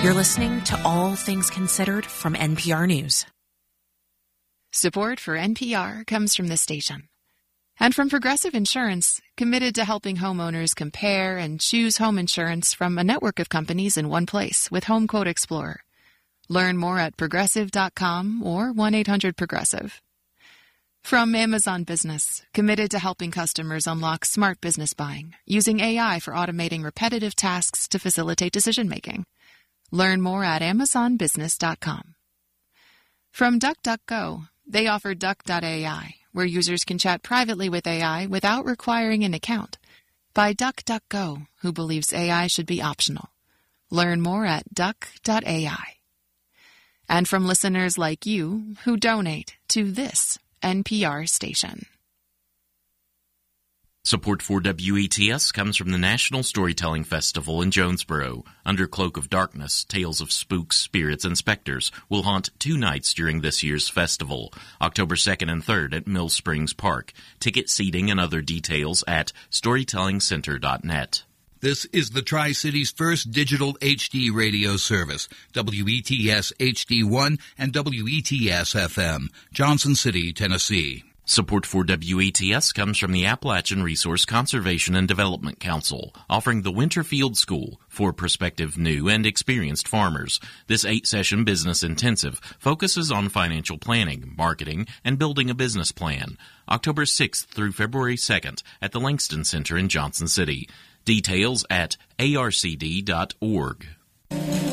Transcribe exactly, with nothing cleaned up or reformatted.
You're listening to All Things Considered from N P R News. Support for N P R comes from this station. And from Progressive Insurance, committed to helping homeowners compare and choose home insurance from a network of companies in one place with Home Quote Explorer. Learn more at progressive dot com or one eight hundred progressive. From Amazon Business, committed to helping customers unlock smart business buying using A I for automating repetitive tasks to facilitate decision-making. Learn more at amazon business dot com. From DuckDuckGo, they offer duck dot A I, where users can chat privately with A I without requiring an account. By DuckDuckGo, who believes A I should be optional. Learn more at duck dot A I. And from listeners like you who donate to this N P R station. Support for W E T S comes from the National Storytelling Festival in Jonesboro. Under Cloak of Darkness, tales of spooks, spirits, and specters will haunt two nights during this year's festival, October second and third at Mill Springs Park. Ticket, seating, and other details at storytelling center dot net. This is the Tri-City's first digital H D radio service, W E T S H D one and W E T S F M, Johnson City, Tennessee. Support for W E T S comes from the Appalachian Resource Conservation and Development Council, offering the Winter Field School for prospective new and experienced farmers. This eight-session business intensive focuses on financial planning, marketing, and building a business plan. October sixth through February second at the Langston Center in Johnson City. Details at A R C D dot org.